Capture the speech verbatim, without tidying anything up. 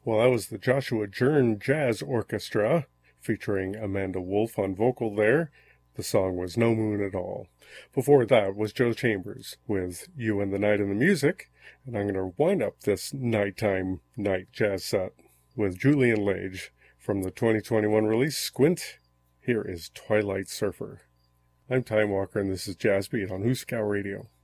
Well, that was the Joshua Jern Jazz Orchestra, featuring Amanda Wolf on vocal there. The song was No Moon at All. Before that was Joe Chambers with You and the Night and the Music, and I'm going to wind up this nighttime night jazz set with Julian Lage from the twenty twenty-one release Squint. Here is Twilight Surfer. I'm Time Walker, and this is Jazz Beat on Huskow Radio.